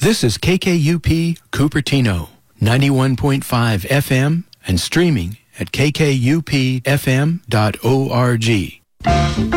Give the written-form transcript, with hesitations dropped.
This is KKUP Cupertino, 91.5 FM and streaming at kkupfm.org.